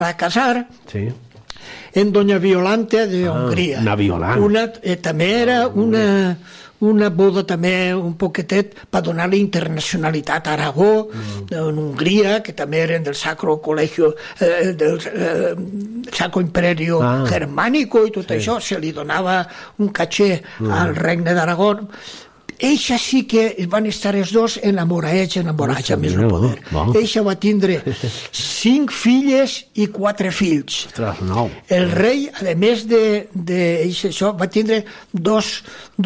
va casar en Doña Violante de Hongria. Una Violante. També era una boda també un poquetet per donar-li internacionalitat a Aragó, en Hongria, que també eren del Sacro Colegio, del Sacro Imperio Germánico i tot això, se li donava un caché al regne d'Aragó. Eixa sí que van estar els dos enamorats, a més no poder. Eixa va tindre 5 filles i 4 fills. El rei, a més d'això, va tindre dos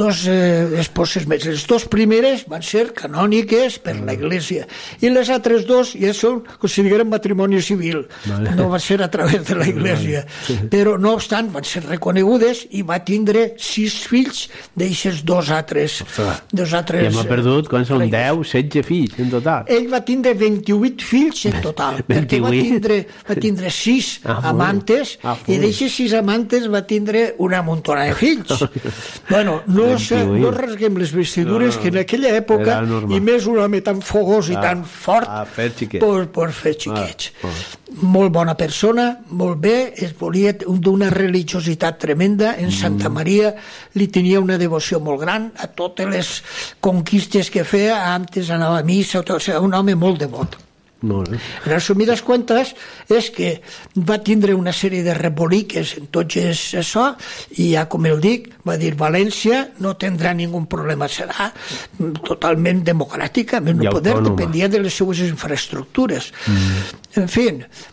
esposes més. Les 2 primeres van ser canòniques per la Iglesia i les altres 2 ja són, consideren matrimoni civil. No va ser a través de la Iglesia. Però, no obstant, van ser reconegudes i va tindre 6 fills d'aixes 2 altres. I hem perdut, quan són 10, 16 fills en total. Ell va tindre 28 fills en total, perquè va tindre 6 amantes i d'aixes 6 amantes va tindre una muntona de fills. Bueno, no rasguem les vestidures que en aquella època, i més un home tan fogós i tan fort, per fer xiquets. Molt bona persona, molt bé, es volia d'una religiositat tremenda. En Santa Maria li tenia una devoció molt gran a totes les conquistes que feia, antes anava a missa, un home molt devot. En resumides comptes és que va tindre una sèrie de reboliques en tots això, i ja com el dic, va dir València no tindrà ningú problema, serà totalment democràtica, més no poder, dependia de les seues infraestructures. En fi,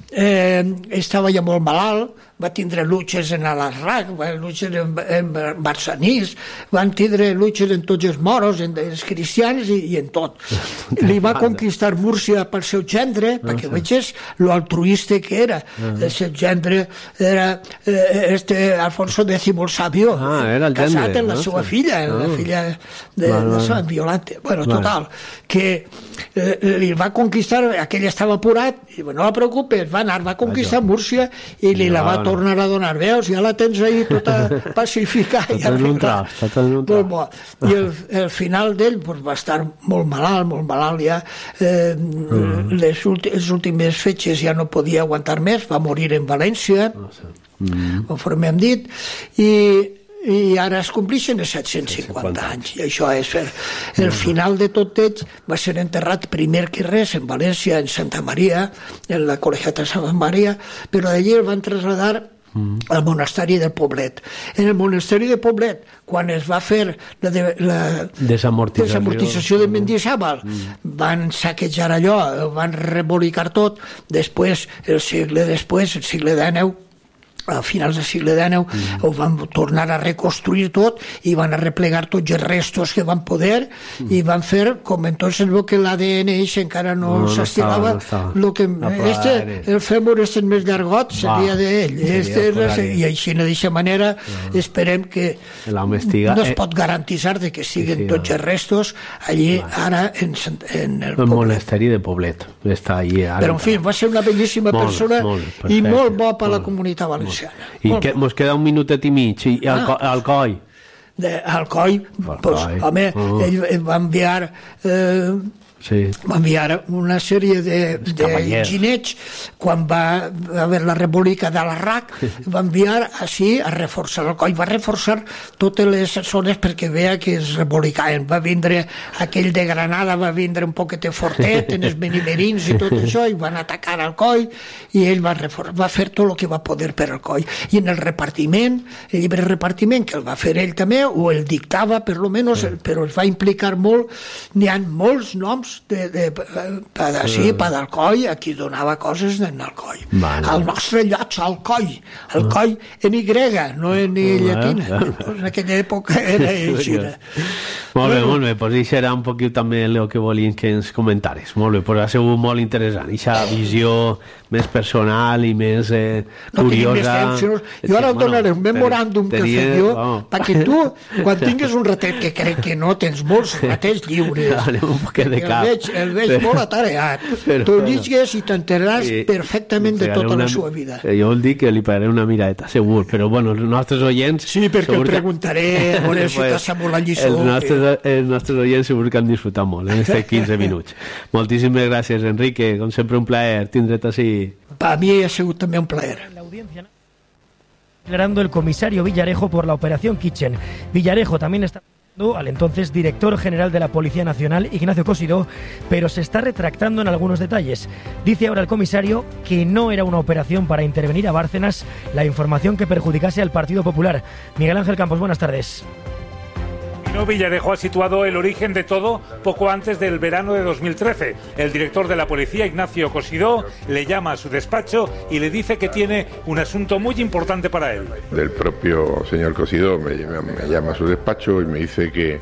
estava ja molt malalt, va tindre luches en Alarraq, luches en Barçanís, van tindre luches en tots els moros, en els cristians i en tot. Li va conquistar Múrcia pel seu gendre, perquè veies l'altruista que era. El seu gendre era Alfonso X el Sabio, casat amb la seva filla, la filla de Sant Violante. Bueno, total, que li va conquistar, aquell estava apurat, i no la preocupes, va conquistar Múrcia i li la va tornar a donar, veus, ja la tens ahí tota pacificada i arreglada. I el final d'ell va estar molt malalt ja, les últimes fetges ja no podia aguantar més, va morir en València, conforme hem dit, i ara es complixen els 750 anys, i això és el final de tot ells. Va ser enterrat primer que res en València, en Santa Maria, en la Col·legiata de Santa Maria, però d'allí el van traslladar al monasteri del Poblet. En el monasteri de Poblet, quan es va fer la desamortització de Mendizábal, van saquejar allò, van rebolicar tot. Després, el segle XIX, a finals del segle XIX, ho van tornar a reconstruir tot i van arreplegar tots els restos que van poder i van fer, com entonces veu que l'ADN encara no s'estilava, el fèmur és el més llargot, seria d'ell, i així d'aquesta manera esperem que no es pot garantitzar que siguin tots els restos allí ara en el monasteri de Poblet. Però en fi, va ser una bellíssima persona i molt bo per la comunitat valenciana. I mos queda un minutet i mig, i Alcoi? Alcoi, home, ell va enviar una sèrie de ginets quan va haver la rebolica de l'Arrac, va enviar així a reforçar Alcoi, va reforçar totes les zones perquè veia que es rebolicaven. Va vindre aquell de Granada, va vindre un poquet de fortet en els benimerins i tot això, i van atacar Alcoi i ell va fer tot el que va poder per Alcoi. I en el repartiment, el llibre de repartiment, que el va fer ell també, o el dictava per lo menos, però es va implicar molt. N'hi ha molts noms per Alcoi, aquí donava coses en Alcoi. El nostre lloc, Alcoi en Y, no en llatina. En aquella època era així. Molt bé, doncs això era un poquet també el que volien que ens comentares. Molt bé, doncs ha sigut molt interessant, aquesta visió més personal i més curiosa. Jo ara et donaré un memoràndum que faig jo, perquè tu, quan tingues un ratet, que crec que no tens molts ratets lliures, el veig molt atareat, tu lligues i t'enteraràs perfectament de tota la seva vida. Jo el dic que li pagaré una miradeta, segur, però bueno, els nostres oients... Sí, perquè el preguntaré, a veure si t'ha sabut la lliçó. Els nostres nostres oients segur que han disfrutat molt en aquests 15 minuts. Moltíssimes gràcies, Enrique, com sempre un plaer tindre't així. Per mi ha sigut també un plaer. Declarando el comisario Villarejo por la operación Kitchen. Villarejo también está al entonces director general de la Policía Nacional, Ignacio Cosidó, pero se está retractando en algunos detalles. Dice ahora el comisario que no era una operación para intervenir a Bárcenas la información que perjudicase al Partido Popular. Miguel Ángel Campos, buenas tardes. Villarejo ha situado el origen de todo poco antes del verano de 2013. El director de la policía, Ignacio Cosidó, le llama a su despacho y le dice que tiene un asunto muy importante para él. El propio señor Cosidó me llama a su despacho y me dice que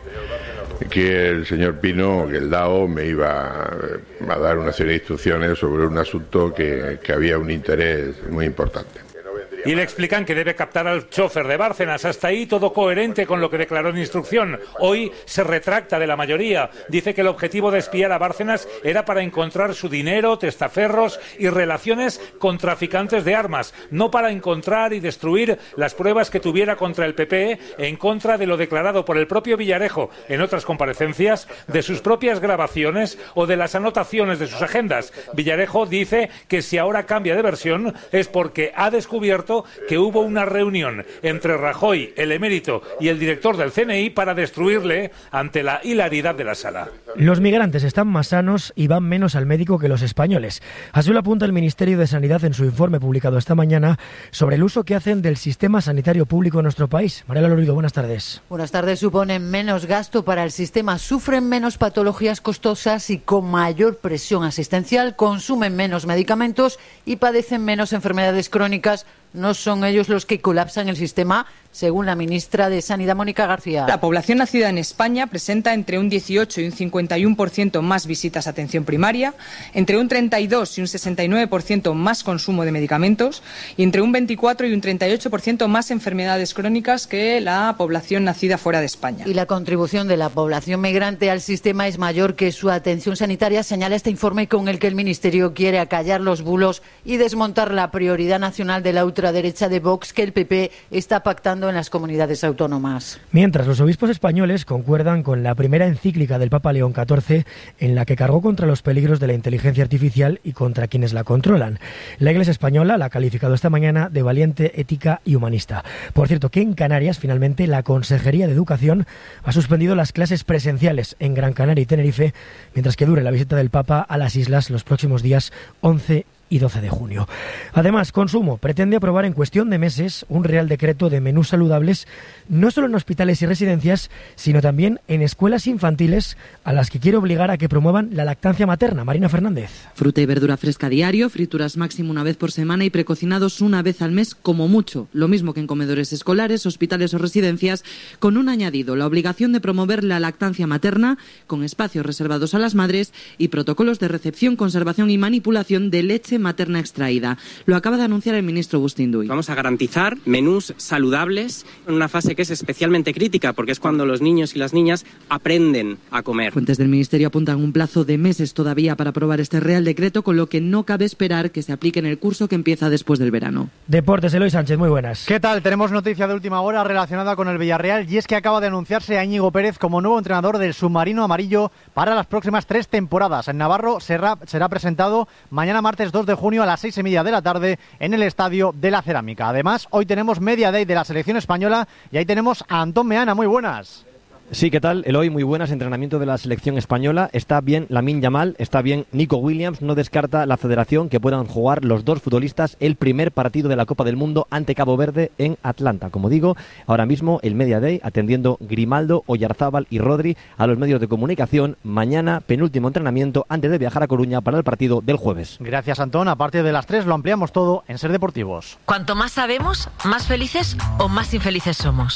el señor Pino, que el DAO, me iba a dar una serie de instrucciones sobre un asunto que había un interés muy importante. Y le explican que debe captar al chofer de Bárcenas. Hasta ahí todo coherente con lo que declaró en instrucción. Hoy se retracta de la mayoría. Dice que el objetivo de espiar a Bárcenas era para encontrar su dinero, testaferros y relaciones con traficantes de armas, no para encontrar y destruir las pruebas que tuviera contra el PP en contra de lo declarado por el propio Villarejo en otras comparecencias, de sus propias grabaciones o de las anotaciones de sus agendas. Villarejo dice que si ahora cambia de versión es porque ha descubierto que hubo una reunión entre Rajoy, el emérito y el director del CNI para destruirle ante la hilaridad de la sala. Los migrantes están más sanos y van menos al médico que los españoles. Así lo apunta el Ministerio de Sanidad en su informe publicado esta mañana sobre el uso que hacen del sistema sanitario público en nuestro país. Mariela Lorido, buenas tardes. Buenas tardes. Suponen menos gasto para el sistema, sufren menos patologías costosas y con mayor presión asistencial, consumen menos medicamentos y padecen menos enfermedades crónicas. No son ellos los que colapsan el sistema, según la ministra de Sanidad, Mónica García. La población nacida en España presenta entre un 18 y un 51% más visitas a atención primaria, entre un 32 y un 69% más consumo de medicamentos y entre un 24 y un 38% más enfermedades crónicas que la población nacida fuera de España. Y la contribución de la población migrante al sistema es mayor que su atención sanitaria, señala este informe con el que el Ministerio quiere acallar los bulos y desmontar la prioridad nacional de la ultraderecha de Vox que el PP está pactando en las comunidades autónomas. Mientras los obispos españoles concuerdan con la primera encíclica del Papa León XIV en la que cargó contra los peligros de la inteligencia artificial y contra quienes la controlan. La Iglesia española la ha calificado esta mañana de valiente, ética y humanista. Por cierto, que en Canarias finalmente la Consejería de Educación ha suspendido las clases presenciales en Gran Canaria y Tenerife mientras que dure la visita del Papa a las islas los próximos días 11 y 12 de junio. Además, Consumo pretende aprobar en cuestión de meses un real decreto de menús saludables no solo en hospitales y residencias, sino también en escuelas infantiles a las que quiere obligar a que promuevan la lactancia materna. Marina Fernández. Fruta y verdura fresca diario, frituras máximo una vez por semana y precocinados una vez al mes como mucho. Lo mismo que en comedores escolares, hospitales o residencias, con un añadido, la obligación de promover la lactancia materna con espacios reservados a las madres y protocolos de recepción, conservación y manipulación de leche materna extraída. Lo acaba de anunciar el ministro Bustinduy. Vamos a garantizar menús saludables en una fase que es especialmente crítica porque es cuando los niños y las niñas aprenden a comer. Fuentes del ministerio apuntan un plazo de meses todavía para aprobar este real decreto, con lo que no cabe esperar que se aplique en el curso que empieza después del verano. Deportes, Eloy Sánchez, muy buenas. ¿Qué tal? Tenemos noticia de última hora relacionada con el Villarreal y es que acaba de anunciarse a Íñigo Pérez como nuevo entrenador del submarino amarillo para las próximas 3 temporadas. En Navarro será presentado mañana martes 2 de junio a las 6:30 de la tarde en el Estadio de la Cerámica. Además, hoy tenemos Media Day de la selección española y ahí tenemos a Antón Meana. Muy buenas. Sí, ¿qué tal? Eloy, muy buenas. Entrenamiento de la selección española. Está bien Lamine Yamal, está bien Nico Williams. No descarta la federación que puedan jugar los dos futbolistas el primer partido de la Copa del Mundo ante Cabo Verde en Atlanta. Como digo, ahora mismo el Media Day atendiendo Grimaldo, Oyarzábal y Rodri a los medios de comunicación. Mañana, penúltimo entrenamiento antes de viajar a Coruña para el partido del jueves. Gracias, Antón. A partir de las 3 lo ampliamos todo en Ser Deportivos. Cuanto más sabemos, más felices o más infelices somos.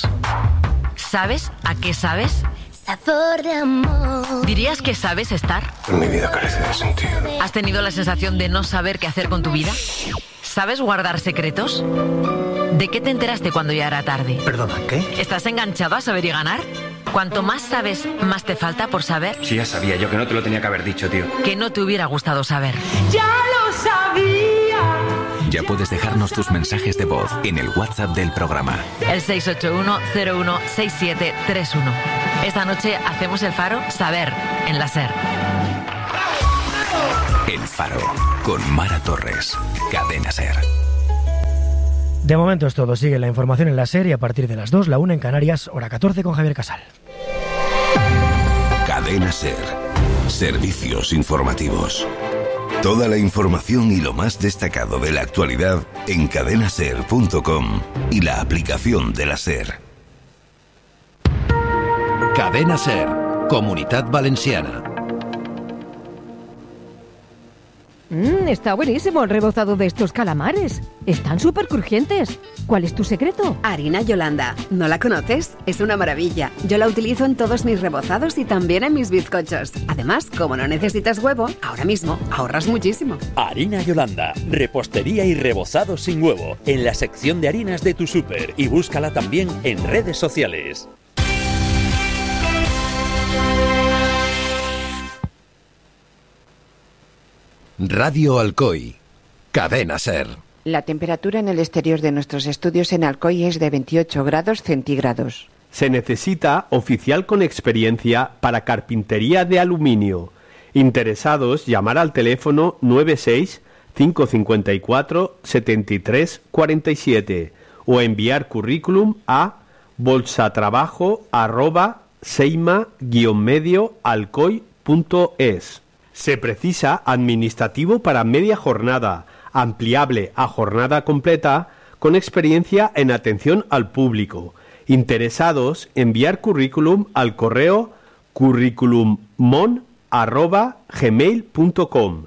¿Sabes a qué sabes? Sabor de amor. ¿Dirías que sabes estar? Mi vida carece de sentido. ¿Has tenido la sensación de no saber qué hacer con tu vida? ¿Sabes guardar secretos? ¿De qué te enteraste cuando ya era tarde? ¿Perdona, qué? ¿Estás enganchado a saber y ganar? Cuanto más sabes, más te falta por saber. Sí, ya sabía yo que no te lo tenía que haber dicho, tío. Que no te hubiera gustado saber. Ya lo sabía. Ya puedes dejarnos tus mensajes de voz en el WhatsApp del programa. El 681-016731. Esta noche hacemos el Faro Saber en la SER. El Faro, con Mara Torres. Cadena SER. De momento es todo. Sigue la información en la SER y a partir de las 2, la 1 en Canarias, hora 14 con Javier Casal. Cadena SER. Servicios informativos. Toda la información y lo más destacado de la actualidad en cadenaser.com y la aplicación de la SER. Cadena SER, Comunitat Valenciana. Está buenísimo el rebozado de estos calamares. Están súper crujientes. ¿Cuál es tu secreto? Harina Yolanda. ¿No la conoces? Es una maravilla. Yo la utilizo en todos mis rebozados y también en mis bizcochos. Además, como no necesitas huevo, ahora mismo ahorras muchísimo. Harina Yolanda. Repostería y rebozado sin huevo. En la sección de harinas de tu súper. Y búscala también en redes sociales. Radio Alcoy. Cadena SER. La temperatura en el exterior de nuestros estudios en Alcoy es de 28 grados centígrados. Se necesita oficial con experiencia para carpintería de aluminio. Interesados, llamar al teléfono 96 554 73 47 o enviar currículum a bolsatrabajo@seima-medioalcoy.es. Se precisa administrativo para media jornada, ampliable a jornada completa, con experiencia en atención al público. Interesados, enviar currículum al correo curriculummon@gmail.com.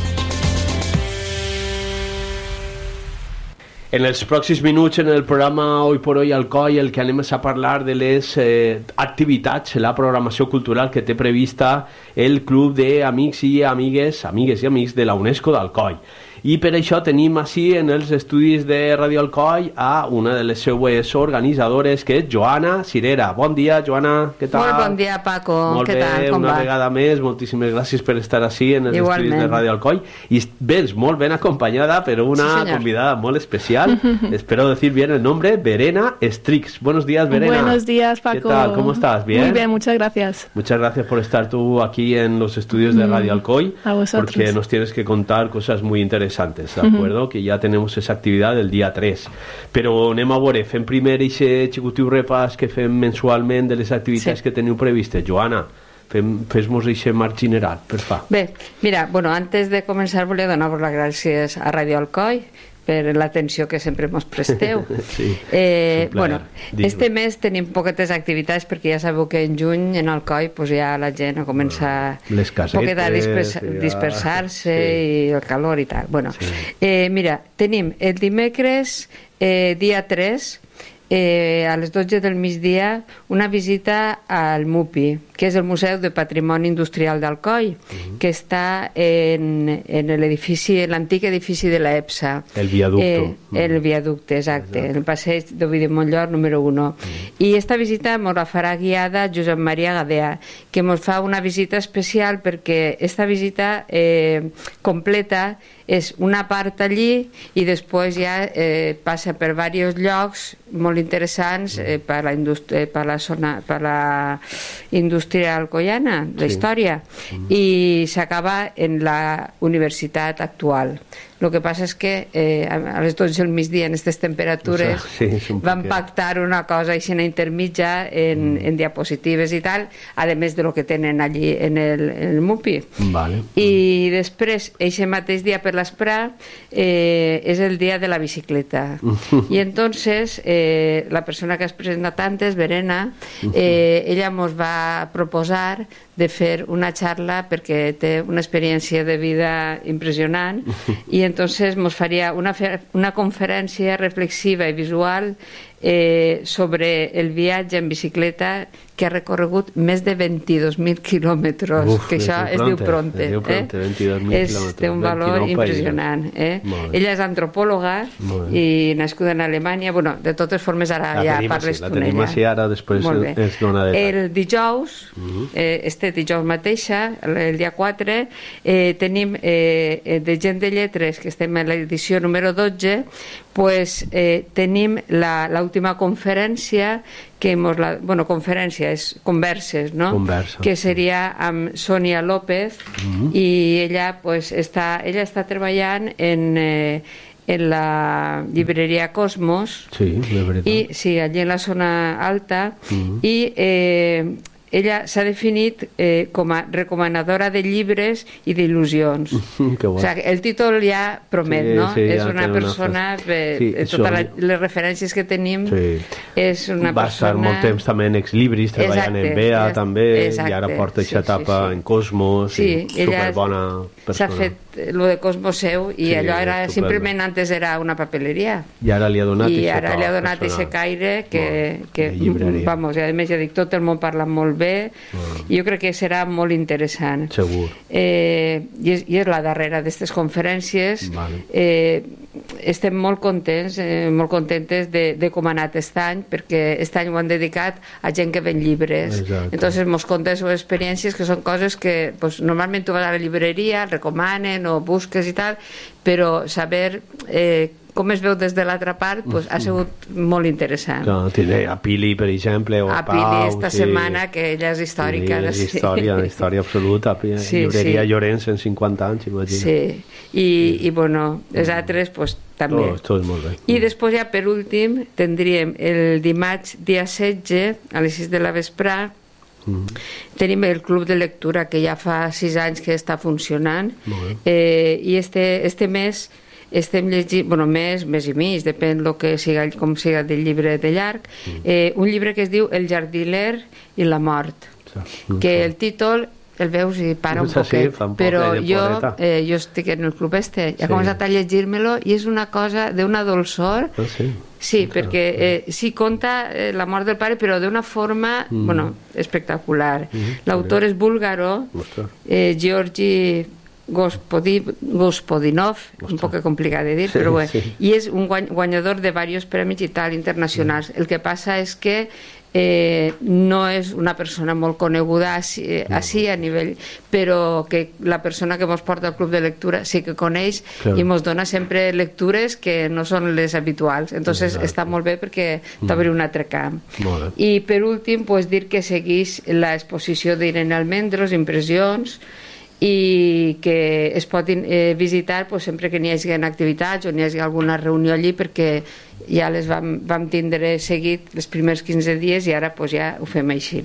En els pròxims minuts en el programa Hoy por Hoy Alcoy el que anem és a parlar de les activitats, la programació cultural que té prevista el Club d'Amics i Amigues de la UNESCO d'Alcoy. I per això tenim així en els estudis de Radio Alcoy a una de les seues organitzadores, que és Joana Cirera. Bon dia, Joana, què tal? Molt bon dia, Paco. Molt què bé, tal, com una va? vegada més, moltíssimes gràcies per estar així en els Igualment. estudis de Radio Alcoy. I vens molt ben acompanyada per una convidada molt especial. Espero decir bien el nombre, Verena Strix. Buenos días, Verena. Buenos días, Paco. ¿Qué tal? ¿Cómo estás? ¿Bien? Muy bien, muchas gracias. Muchas gracias por estar tú aquí en los estudios de Radio Alcoy. A vosotros. Porque nos tienes que contar cosas muy interesantes, ¿de acuerdo? Que ya tenemos esa actividad el día 3. Però anem a veure, fem primer aquest xicotiu repàs que fem mensualment de les activitats que teniu previstes. Joana, fes-nos aquest marc general, per fa. Bé, mira, bueno, antes de començar volia donar-vos les gràcies a Radio Alcoy per l'atenció que sempre ens presteu. Sí, bueno, este mes tenim poquetes activitats perquè ja sabeu que en juny en Alcoy pues, ja la gent comença les casetes, a dispersar-se i el calor i tal. Bueno, mira, tenim el dimecres dia 3 a les 12 del migdia una visita al MUPI, que és el Museu de Patrimoni Industrial d'Alcoi, que està en l'edifici, l'antic edifici de l'EPSA. El viaducte. El viaducte, exacte, el passeig d'Ovidi Montllor número 1. I esta visita ens la farà guiada Josep Maria Gadea, que ens fa una visita especial perquè esta visita completa és una part allí i després ja passa per diversos llocs molt interessants per la indústria alcoiana, la història, i s'acaba en la universitat actual. El que passa és que a les 12 del migdia en aquestes temperatures van pactar una cosa així intermitja en diapositives i tal, a més de lo que tenen allí en el MUPI. I després, aquest mateix dia per l'Esprà és el dia de la bicicleta. I entonces la persona que has presentat antes, Verena, ella ens va proposar de fer una xarra perquè té una experiència de vida impressionant i entonces ens faria una conferència reflexiva i visual sobre el viatge en bicicleta que ha recorregut més de 22.000 quilòmetres, que això es diu Pronte. Té un valor impressionant. Ella és antropòloga i nascuda en Alemanya. Bueno, de totes formes, ara ja parles tu la tenim així, ara després es dona de... El dijous, este dijous mateixa, el dia 4, tenim de Gent de Lletres, que estem en l'edició número 12, pues tenim l'última conferència conferència, és converses, no? Que seria amb Sònia López i ella està treballant en la llibreria Cosmos i allí en la zona alta i ella s'ha definit com a recomanadora de llibres i d'il·lusions. O sigui, el títol ja promet, no? És una persona, totes les referències que tenim, és una persona... Va estar molt temps també en Exlibris, treballant en BEA també, i ara porta aquesta etapa en Cosmos, superbona persona. S'ha fet lo de Cosmos seu, i allò era, simplement antes era una papeleria. I ara li ha donat aquest caire que vamos, a més ja dic, tot el món parla molt bé, jo crec que serà molt interessant. Segur. I és la darrera d'aquestes conferències. Estem molt contents, molt contentes de com ha anat aquest any, perquè aquest any ho han dedicat a gent que ven llibres. Entonces mos contes experiències que són coses que normalment tu vas a la llibreria, recomanen o busques i tal, però saber com es veu des de l'altra part ha sigut molt interessant. A Pili, per exemple, o a Pau. A Pili esta setmana, que ella és històrica. És història absoluta. Llibreria Llorenç en 50 anys, imagina. Sí, i bueno, els altres també. Tot molt bé. I després ja per últim tindríem el dimarts dia 16 a les 6 de la vesprà. Tenim el club de lectura que ja fa 6 anys que està funcionant i este mes estem llegint, mes i mig, depèn com siga del llibre de llarg, un llibre que es diu El jardiler i la mort, que el títol el veus i para un poquet, però jo estic en el club he començat a llegir-me-lo i és una cosa d'una dolçor. Sí, perquè sí conta la mort del pare, però d'una forma espectacular. L'autor és búlgaro, Georgi Gospodinov, un poc complicat de dir, però bé, i és un guanyador de diversos premis i tal internacionals. El que passa és que no és una persona molt coneguda així a nivell, però que la persona que mos porta al club de lectura sí que coneix i mos dona sempre lectures que no són les habituals, entonces està molt bé perquè t'obre un altre camp. I per últim dir que segueix l'exposició d'Irene Almendros, Impressions, i que es pot visitar sempre que n'hi hagi activitats o n'hi hagi alguna reunió allí, perquè ja les vam tindre seguit els primers 15 dies i ara ja ho fem així.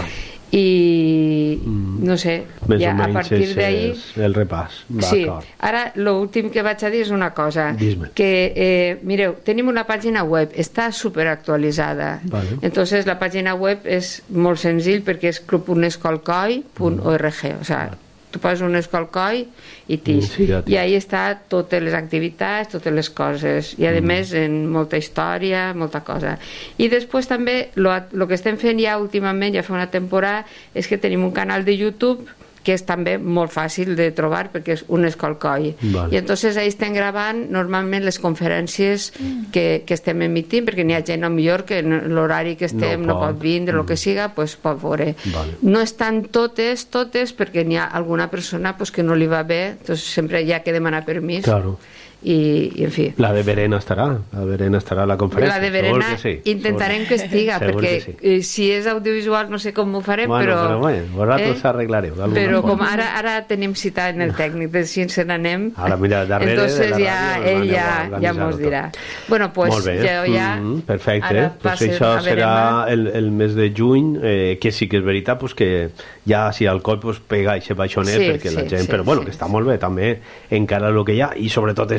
I no sé, ja a partir d'ahir el repàs. Sí, ara l'últim que vaig a dir és una cosa, que mireu, tenim una pàgina web, està superactualitzada, entonces la pàgina web és molt senzill perquè és clubunescolcoi.org, o sigui, tu poses un escolcoi i tix, i ahí està totes les activitats, totes les coses, i a més en molta història, molta cosa. I després també el que estem fent ja últimament, ja fa una temporada, és que tenim un canal de YouTube que és també molt fàcil de trobar perquè és un escolcoi, i entonces ahí estem gravant normalment les conferències que estem emitint, perquè n'hi ha gent millor que l'horari que estem no pot vindre, el que siga, pot veure. No estan totes perquè n'hi ha alguna persona que no li va bé, entonces sempre hi ha que demanar permís. I en fi. La de Verena estarà a la conferència. La de Verena intentarem que estiga, perquè si és audiovisual no sé com ho farem, però vosaltres arreglareu. Però com ara tenim cita en el tècnic, si ens n'anem, entonces ell ja mos dirà. Bueno, pues jo ja... Perfecte, això serà el mes de juny, que sí que és veritat que ja si l'alcohol pega i se baixonet, perquè la gent, però bueno, que està molt bé també encara el que hi ha, i sobretot este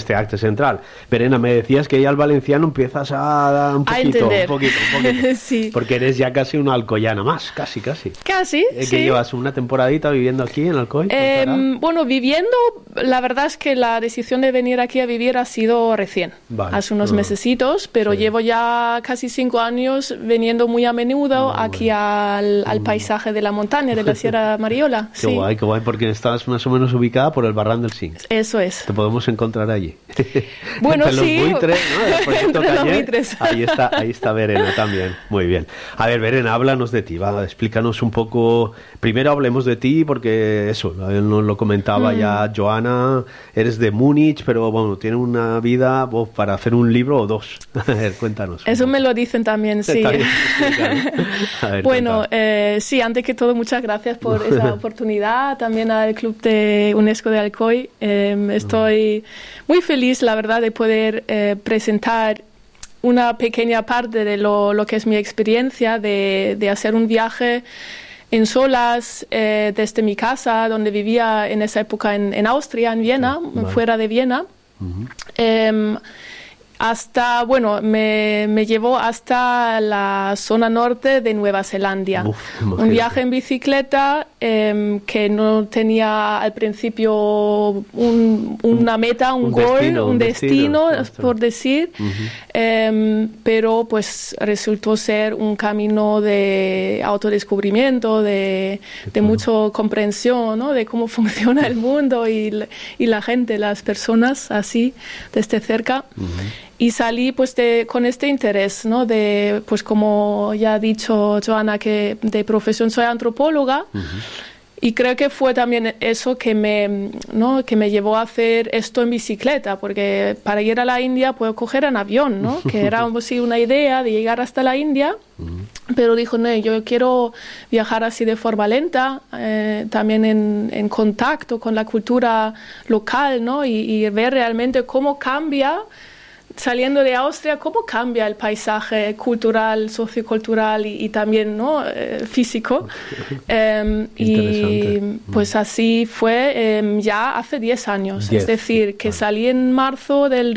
este acto central. Verena, me decías que ya el valenciano empiezas a dar un poquito. Sí. Porque eres ya casi una alcoyana más, casi. Casi, Que sí. llevas una temporadita viviendo aquí en Alcoy. Bueno, viviendo, la verdad es que la decisión de venir aquí a vivir ha sido recién, hace unos mesecitos, pero llevo ya casi 5 años viniendo muy a menudo aquí al paisaje de la montaña, de la Sierra Mariola. Qué guay, porque estás más o menos ubicada por el Barran del Cinc. Eso es. Te podemos encontrar allí. Bueno, entre sí. Los buitres, ¿no? Entre los buitres. Ahí está Verena también. Muy bien. A ver, Verena, háblanos de ti, explícanos un poco. Primero hablemos de ti, porque eso, nos lo comentaba ya Joana, eres de Múnich, pero bueno, tiene una vida para hacer un libro o 2. A ver, cuéntanos. Eso me lo dicen también, sí. Bueno, sí, antes que todo, muchas gracias por esa oportunidad, también al Club de UNESCO de Alcoy. Estoy muy feliz, la verdad, de poder presentar una pequeña parte de lo que es mi experiencia de hacer un viaje en solas desde mi casa, donde vivía en esa época en Austria, en Viena, fuera de Viena. Hasta, bueno, me llevó hasta la zona norte de Nueva Zelanda. Un viaje en bicicleta que no tenía al principio una meta, un goal, un destino por decir, pero pues resultó ser un camino de autodescubrimiento, de mucha comprensión, ¿no? De cómo funciona el mundo y la gente, las personas, así, desde cerca. Y salí pues con este interés, ¿no? De, pues como ya ha dicho Joana, que de profesión soy antropóloga, y creo que fue también eso que me llevó a hacer esto en bicicleta, porque para ir a la India puedo coger en avión, ¿no? Que era sí, una idea de llegar hasta la India, pero dijo, no, yo quiero viajar así de forma lenta, también en contacto con la cultura local, ¿no? Y ver realmente cómo cambia, saliendo de Austria, cómo cambia el paisaje cultural, sociocultural y también, ¿no? Físico. Y pues así fue ya hace 10 años. Es decir, que salí en marzo del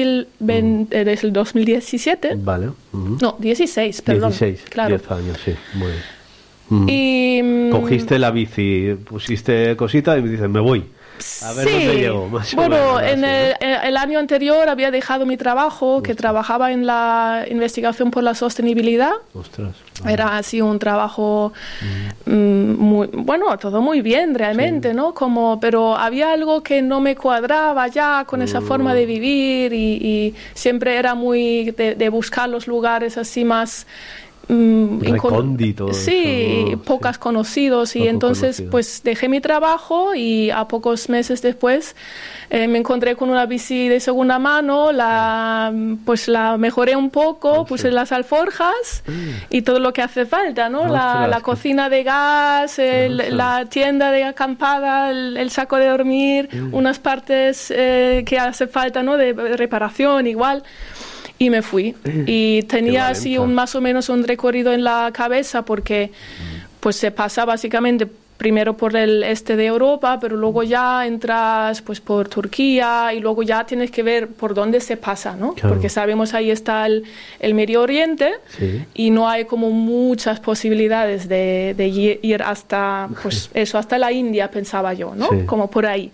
2017. Vale. No, 16, perdón. 16, claro. 10 años, sí. Muy bien. Y cogiste la bici, pusiste cosita y me dices, me voy. A ver dónde llego, más bueno, en el año anterior había dejado mi trabajo, que trabajaba en la investigación por la sostenibilidad. Era así un trabajo muy bueno, todo muy bien realmente, ¿no? Pero había algo que no me cuadraba ya con esa forma de vivir y siempre era muy de buscar los lugares así más recónditos, pocos conocidos, y entonces pues dejé mi trabajo y a pocos meses después me encontré con una bici de segunda mano, la mejoré un poco, puse las alforjas y todo lo que hace falta, ¿no? La cocina de gas, la tienda de acampada, el saco de dormir, unas partes que hace falta, ¿no? De reparación igual. Y me fui. Y tenía así más o menos un recorrido en la cabeza, porque pues se pasa básicamente primero por el este de Europa, pero luego ya entras pues por Turquía y luego ya tienes que ver por dónde se pasa, ¿no? Claro. Porque sabemos ahí está el Medio Oriente y no hay como muchas posibilidades de ir hasta pues eso, hasta la India, pensaba yo, ¿no? Como por ahí.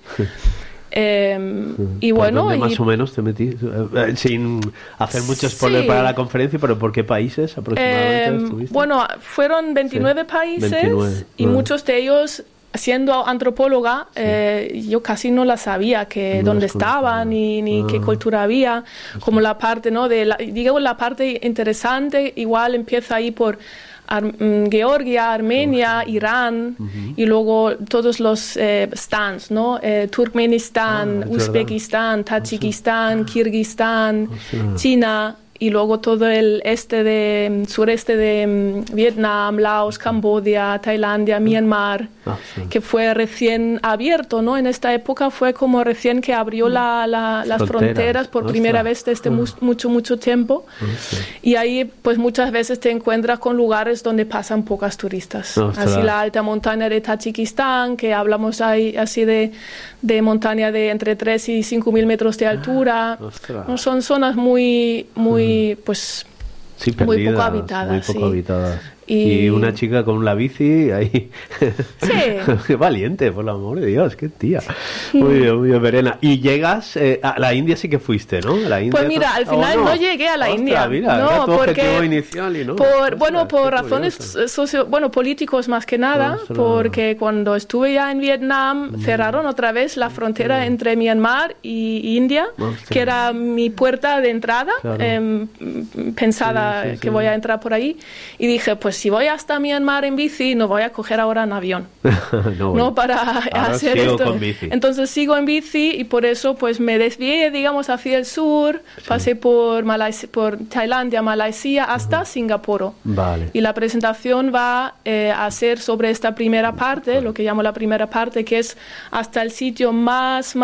Y bueno, ¿dónde más o menos te metí? Sin hacer mucho spoiler para la conferencia, pero ¿por qué países aproximadamente estuviste? Bueno, fueron 29 países 29. Y muchos de ellos, siendo antropóloga, yo casi no la sabía dónde estaban ni qué cultura había, como la parte, ¿no? Digamos, la parte interesante igual empieza ahí por Georgia, Armenia, Irán, y luego todos los stands, ¿no? Turkmenistán, Uzbekistán, Tayikistán, Kirguistán, China, y luego todo el sureste de Vietnam, Laos, Camboya, Tailandia, Myanmar, que fue recién abierto, ¿no? En esta época fue como recién que abrió las fronteras por primera vez desde mucho tiempo. Y ahí pues muchas veces te encuentras con lugares donde pasan pocas turistas. Así la alta montaña de Tayikistán, que hablamos ahí así de montaña de entre 3 y 5.000 metros de altura. No, son zonas muy pues perdidas, muy poco habitadas. Muy poco habitadas. Y una chica con la bici ahí. Sí. Qué valiente, por el amor de Dios, qué tía. Muy bien, Verena. Y llegas a la India, sí que fuiste, ¿no? La India, pues mira, al final no llegué a la India. Mira, no, tu objetivo inicial y no. Por razones políticos más que nada, porque cuando estuve ya en Vietnam cerraron otra vez la frontera entre Myanmar y India, que era mi puerta de entrada, pensada que voy a entrar por ahí, y dije, pues si voy hasta Myanmar en bici, no voy a coger ahora un avión. No para hacer esto. Entonces sigo en bici y por eso pues me desvié, digamos, hacia el sur, pasé por Tailandia, Malasia, hasta Singapur. Vale. Y la presentación va a ser sobre esta primera parte, lo que llamo la primera parte, que es hasta el sitio más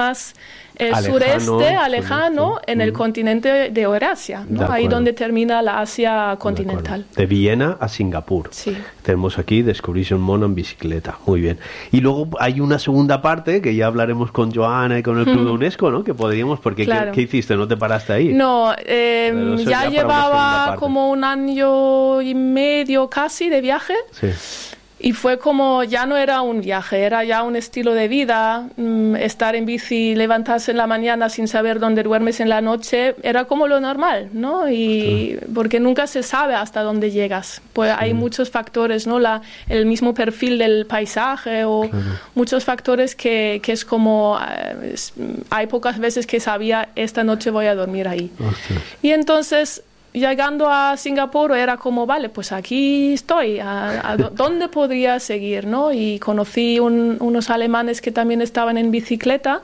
sureste, lejano, en el continente de Eurasia, ¿no? Ahí donde termina la Asia continental. De Viena a Singapur. Sí. Tenemos aquí Descubrirse un mono en bicicleta. Muy bien. Y luego hay una segunda parte, que ya hablaremos con Joana y con el Club de UNESCO, ¿no? Que podríamos, porque claro. ¿qué hiciste? ¿No te paraste ahí? No, ya llevaba como 1 año y medio casi de viaje. Sí. Y fue como, ya no era un viaje, era ya un estilo de vida. Estar en bici, levantarse en la mañana sin saber dónde duermes en la noche, era como lo normal, ¿no? Y porque nunca se sabe hasta dónde llegas. Pues hay muchos factores, ¿no? El mismo perfil del paisaje o muchos factores que es como, hay pocas veces que sabía, esta noche voy a dormir ahí. Y entonces, llegando a Singapur era como, vale, pues aquí estoy, ¿a dónde podría seguir, no? Y conocí unos alemanes que también estaban en bicicleta.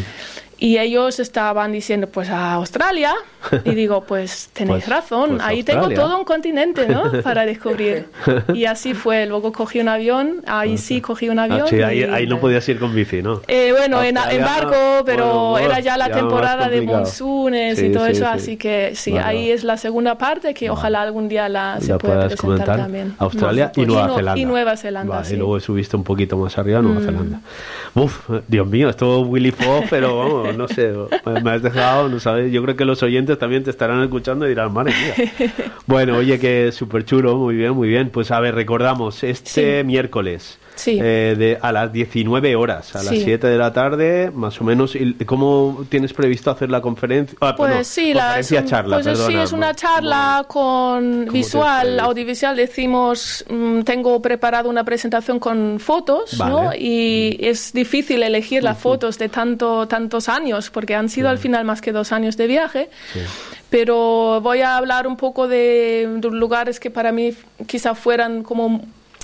Y ellos estaban diciendo, pues a Australia. Y digo, pues tenéis razón, pues ahí Australia. Tengo todo un continente, ¿no? Para descubrir. Y así fue. Luego cogí un avión, cogí un avión. Sí, ahí no podías ir con bici, ¿no? Bueno, en barco, pero era ya la temporada de monsunes y todo eso, así que sí, ahí es la segunda parte que ojalá algún día se pueda presentar también. Australia y Nueva Zelanda. Y Nueva Zelanda, sí. Y luego subiste un poquito más arriba a Nueva Zelanda. Uf, Dios mío, es todo Willy Fogg, pero vamos, no sé, me has dejado, no sabes, yo creo que los oyentes también te estarán escuchando y dirán, madre mía. Bueno, oye, que súper chulo, muy bien. Pues a ver, recordamos, miércoles, a las 19 horas, a las 7 de la tarde, más o menos. ¿Cómo tienes previsto hacer la conferencia? Charla, es una charla con visual, audiovisual, decimos, tengo preparado una presentación con fotos, ¿no? Y es difícil elegir las fotos de tantos años, porque han sido al final más que 2 años de viaje. Pero voy a hablar un poco de lugares que para mí quizá fueran como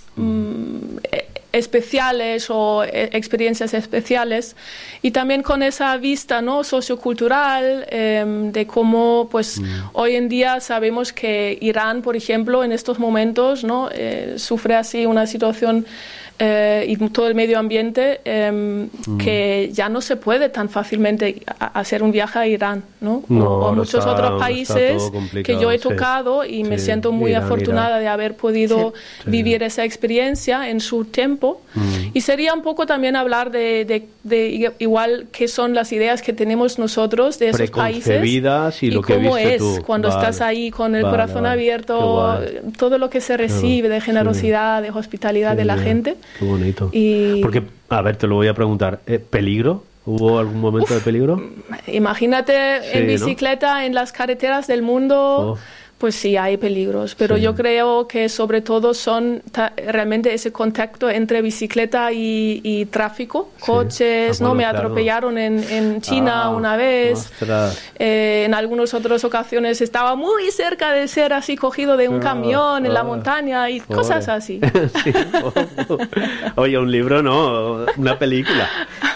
especiales o experiencias especiales, y también con esa vista, ¿no? Sociocultural, de cómo pues hoy en día sabemos que Irán, por ejemplo, en estos momentos, ¿no? Sufre así una situación y todo el medio ambiente que ya no se puede tan fácilmente hacer un viaje a Irán, ¿no? O muchos otros países que yo he tocado y me siento muy afortunada de haber podido vivir esa experiencia en su tiempo. Y sería un poco también hablar de igual qué son las ideas que tenemos nosotros de esos países y lo que cómo viste es tú. Cuando estás ahí con el corazón abierto, todo lo que se recibe de generosidad, de hospitalidad de la gente. Qué bonito. Porque, a ver, te lo voy a preguntar, ¿peligro? ¿Hubo algún momento de peligro? Imagínate en bicicleta en las carreteras del mundo. Pues sí, hay peligros, pero yo creo que sobre todo son realmente ese contacto entre bicicleta y tráfico, coches, ¿no? Me atropellaron en China una vez, en algunas otras ocasiones estaba muy cerca de ser así cogido de un camión en la montaña y cosas así. Oye, un libro no, una película.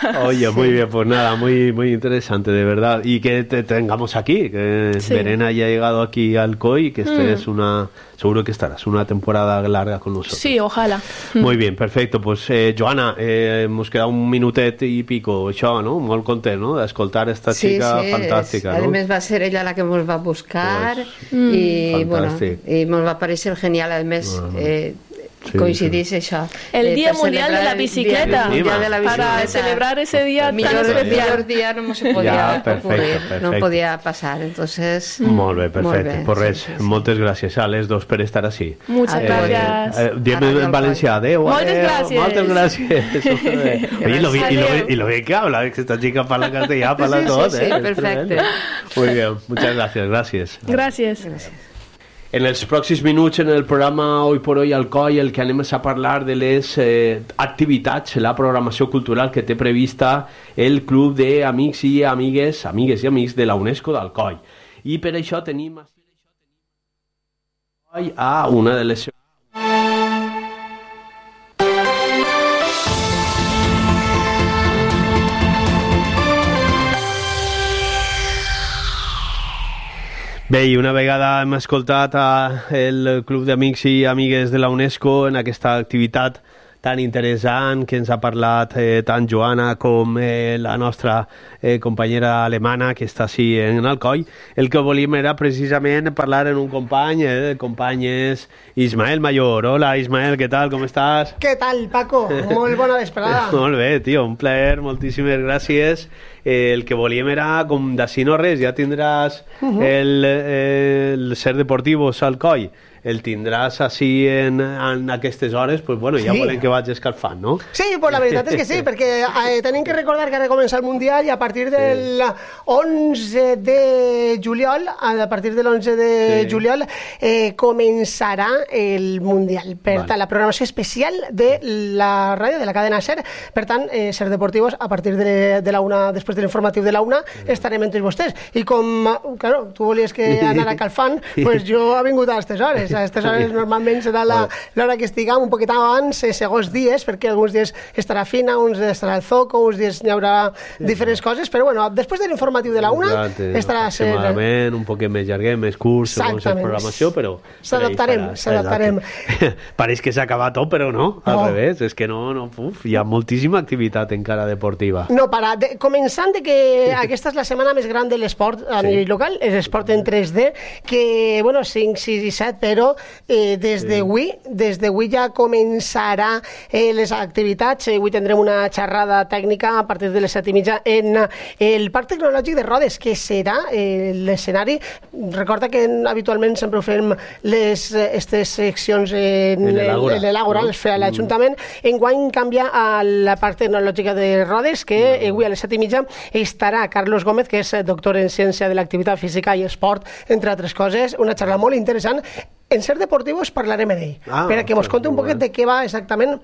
Oye, muy bien, pues nada, muy interesante, de verdad. Y que te tengamos aquí, que Verena haya llegado aquí al COI, que estés seguro que estarás una temporada larga con nosotros. Sí, ojalá. Muy bien, perfecto. Pues, Joana, hemos quedado un minutet y pico, això, no? Molt content, no?, d'escoltar esta chica fantàstica, no? A més va ser ella la que ens va buscar i, bueno, i ens va parecer genial, a més... coincidís això. El Día Mundial de la Bicicleta. Para celebrar ese día tan especial. Millor dia no se podia ocurrir, no podia passar, entonces... Molt bé, perfecte. Pues res, moltes gràcies a les dos per estar així. Muchas gracias. Dime en valencià, adeu. Moltes gràcies. Moltes gràcies. Oye, y lo bien que habla, que esta chica parla castellà, parla tot. Sí, perfecte. Muy bien, muchas gracias. Gràcies. En els pròxims minuts en el programa Hoy por Hoy al COI el que anem és a parlar de les activitats, la programació cultural que té prevista el Club d'Amics i Amigues de la UNESCO d'Alcoi. I per això tenim a una de les... Bé, i una vegada hem escoltat el Club d'Amics i Amigues de la UNESCO en aquesta activitat tan interessant que ens ha parlat tant Joana com la nostra companyera alemana que està així en Alcoi. El que volíem era precisament parlar en un company, el company és Ismael Mayor. Hola Ismael, què tal, com estàs? Què tal, Paco? Molt bona vesprada. Molt bé, tio, un plaer, moltíssimes gràcies. El que volíem era, com d'ací no res, ja tindràs el Ser Deportivos Alcoi, el tindràs així en aquestes hores, pues bueno, ja volem que vaig escalfant, no? Sí, pues la veritat és que sí, perquè tenim que recordar que ara comença el Mundial i a partir del 11 de juliol, començarà el Mundial. Per tant, la programació especial de la ràdio, de la cadena SER. Per tant, Ser Deportivos, a partir de la una, després de l'informatiu de la una, estarem entre vostès. I com, claro, tu volies que anara calfant, pues jo he vingut a aquestes hores. A aquestes hores normalment serà l'hora que estiguem un poquet abans, segons dies, perquè alguns dies estarà fina, uns estarà el Zoco, uns dies hi haurà diferents coses, però bueno, després de l'informatiu de la una estarà... Aproximadament, un poquet més llarguet, més curt, segons la programació, però... S'adaptarem. Pareix que s'ha acabat tot, però no, al revés, és que no, hi ha moltíssima activitat encara deportiva. No para, començant de que aquesta és la setmana més gran de l'esport a nivell local, és esport en 3D, que, bueno, 5, 6 i 7, però des d'avui ja començarà les activitats. Avui tindrem una xerrada tècnica a partir de les 7:30 en el Parc Tecnològic de Rodes, que serà l'escenari. Recorda que habitualment sempre ho fem aquestes seccions en l'Àgora, les fa l'Ajuntament. Enguany canvia a la Parc Tecnològica de Rodes, que avui a les 7:30 estarà Carlos Gómez, que és doctor en Ciència de l'Activitat Física i Esport, entre altres coses. Una xerrada molt interessant. En Ser Deportivos parlarem en ell, perquè ens conti un poquet de què va exactament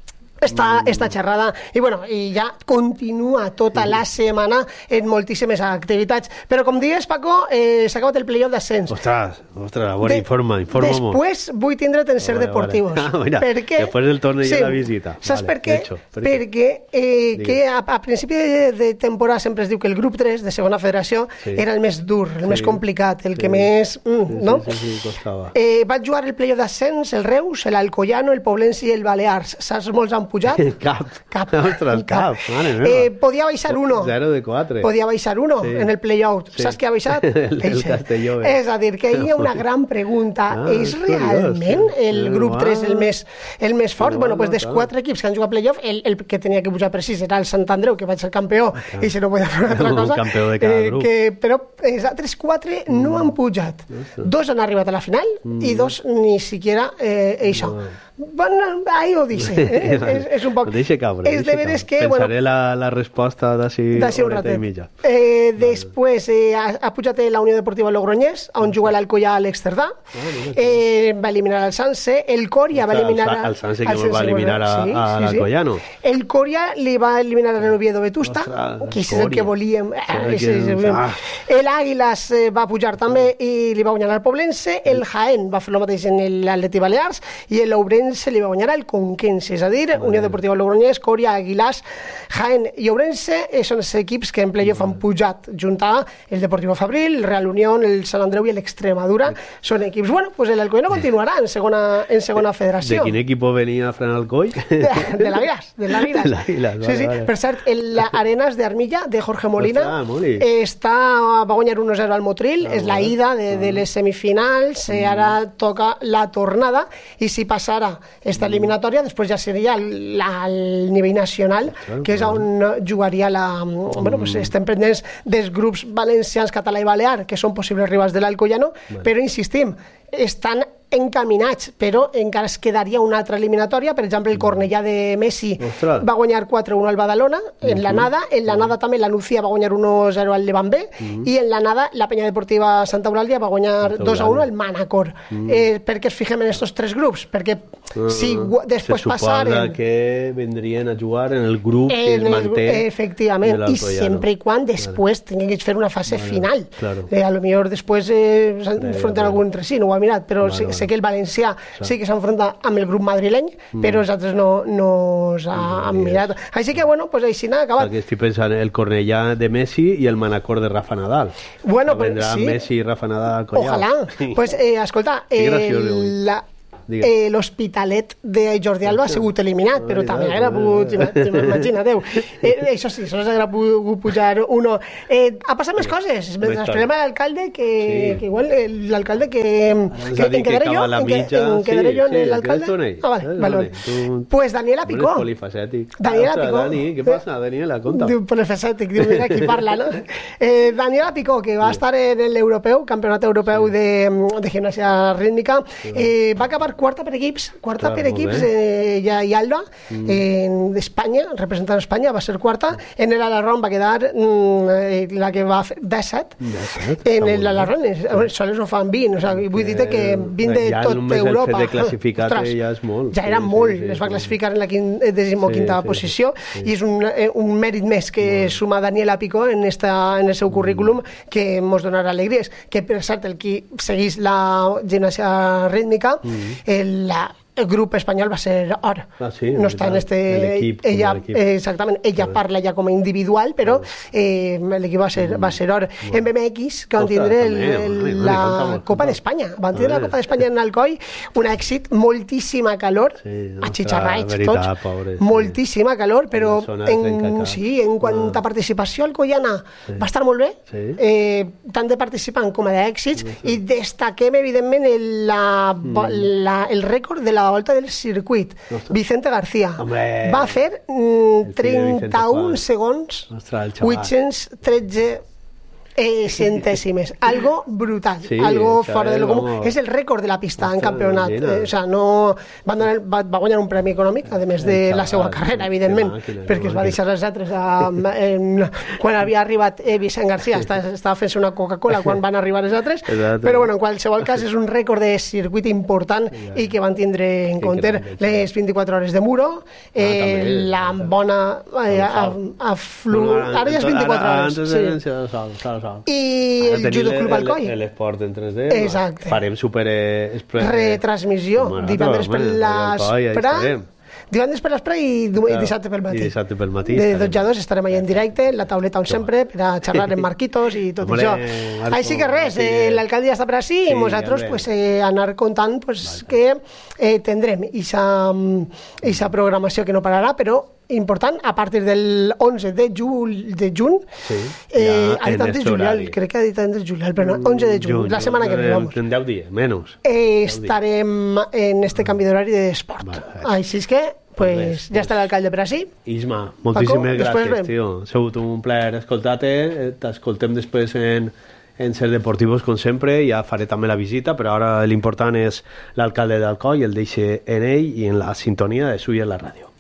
esta xerrada, i bueno, i ja continua tota la setmana en moltíssimes activitats, però com dius, Paco, s'ha acabat el playoff d'ascens. Ostres, bueno, informa Després vull tindre't en Ser Deportivos. Mira, després del torneig de la visita. Saps per què? Perquè que a principi de temporada sempre es diu que el grup 3 de segona federació era el més dur, el més complicat, el que més... no? Sí, costava. Va jugar el playoff d'ascens el Reus, l'Alcoyano, el Poblense i el Balears. Saps molts han pujat? Cap. Ostres, cap. Mare meva. Podia baixar 1. 0 de 4. Podia baixar 1 en el playout. Saps què ha baixat? El Castelló. És a dir, que hi ha una gran pregunta. És realment el grup 3 el més fort? Bueno, pues dels 4 equips que han jugat playoff, el que tenia que pujar precís era el Sant Andreu, que va ser campió, i si no podia fer una altra cosa. Campió de cada grup. Però els altres 4 no han pujat. 2 han arribat a la final i 2 ni siquiera això. Ahí ho dice, és un poc... Deixa caure. És de veres que... Pensaré la resposta d'ací horeta i mitja. Després ha pujat la Unió Deportiva Logroñés, on juga l'Alcoyà a l'Exterdà. Va eliminar el Sanse. El Coria va eliminar... El Sanse que va eliminar a l'Alcoyano. El Coria li va eliminar a l'Oviedo Vetusta, que és el que volíem. L'Àguilas va pujar també i li va guanyar al Poblense. El Jaén va fer el mateix en l'Atleti Balears i l'Ourense se li va guanyar al Conquense, és a dir, Unió Deportiva Logroñés, Coria, Aguilàs, Jaén i Ourense són els equips que en playoff han pujat junt a el Deportivo Fabril, el Real Unión, el Sant Andreu i l'Extremadura. Són equips, bueno, pues el Alcoyano continuarà en segona federació. ¿De quin equip venia Fran Alcoy? De l'Águilas. Sí. Per cert, l'Arenas de Armilla, de Jorge Molina, va guanyar 1-0 al Motril, és la ida de les semifinals, ara toca la tornada, i si passara esta eliminatòria, després ja seria el nivell nacional, que és on jugaria bueno, pues estem pendents dels grups valencians, català i balear, que són possibles rivals de l'Alcoyano, però insistim, estan encaminats, però encara es quedaria una altra eliminatòria. Per exemple, el Cornellà de Messi va guanyar 4-1 al Badalona, en la nada també la Nucía va guanyar 1-0 al Levant B, i en la nada la Peña Deportiva Santa Eulàlia va guanyar 2-1 al Manacor. Per què es fixem en aquests tres grups? Perquè si després passaren... Se suposa que vendrien a jugar en el grup que es manté... Efectivament, i sempre i quan després tinguin que fer una fase final. A lo millor després s'enfronten algun entre si, no ho ha mirat, però sé que el valencià sí que s'enfronta amb el grup madrileny, però els altres no s'han mirat. Així que, bueno, pues així n'ha acabat. Estic pensant el Cornellà de Messi i el Manacor de Rafa Nadal. Bueno, vendrà Messi i Rafa Nadal al collar. Ojalà. Pues, escolta, l'Hospitalet de Jordi Alba ha sigut eliminat, però també haguera pogut, imagina-teu. Això sí, sols haguera pogut pujar uno. Ha passat més coses. Esperem a l'alcalde que igual l'alcalde que en quedaré jo en l'alcalde. Vale. Pues Daniela Picó. Dani, què passa? Daniela, conta. Polifacètic, mira qui parla, no? Daniela Picó, que va estar en l'europeu, campionat europeu de gimnàsia rítmica, va acabar quarta per equips i Alba en Espanya, representant Espanya, va ser quarta. En l'Alarrón va quedar la que va fer 17. En l'Alarrón sols ho fan 20, o sigui, vull dir que 20 de tot Europa. Ja el fet de classificar-te ja és molt. Ja era molt, es va classificar en la 15ª posició, i és un mèrit més que suma Daniela Picó en el seu currículum, que ens donarà alegries. Que, per cert, el qui seguís la gimnàsia rítmica, el grup espanyol va ser or. No està en exactament, ella parla ja com a individual, però l'equip va ser or. En BMX, que van tindre la Copa d'Espanya. Van tindre la Copa d'Espanya en Alcoi, un èxit, moltíssima calor, atxitxarrats tots, moltíssima calor, però en quant a participació alcoiana va estar molt bé, tant de participants com a d'èxits, i destaquem evidentment el rècord de la volta del circuit. Vicente García va fer 31 segons 813 centèsimes, algo brutal, algo fora de lo comú. És el rècord de la pista en campionat, va guanyar un premi econòmic, a més de la seva carrera, evidentment, perquè es va deixar els altres quan havia arribat Vicent García, estava fent-se una Coca-Cola quan van arribar els altres, però bueno, en qualsevol cas és un rècord de circuit important i que van tindre en compte les 24 hores de muro, la bona ara ja és 24 hores, i el Judo Club Alcoi, l'esport en 3D. Exacte. Farem super retransmissió divendres per l'espre i dissabte pel matí. De 12 a 2 estarem allà en directe, la tauleta on sempre, per a xerrar amb Marquitos i tot això. Així que res, l'alcalde ja està per ací, i nosaltres anar comptant que tindrem aquesta programació que no pararà, però important, a partir del 11 de juny, ha dit antes juliol, crec que ha dit antes juliol, però no, 11 de juny, la setmana que ve, vamos. En 10 dies, menys. Estarem en este canvi d'horari d'esport. Així és que, pues, ja està l'alcalde per ací. Isma, moltíssimes gràcies, tio. Ha sigut un plaer escoltar-te, t'escoltem després en Ser Deportivos, com sempre, ja faré també la visita, però ara l'important és l'alcalde d'Alcoi, el deixe en ell i en la sintonia de Suya la ràdio.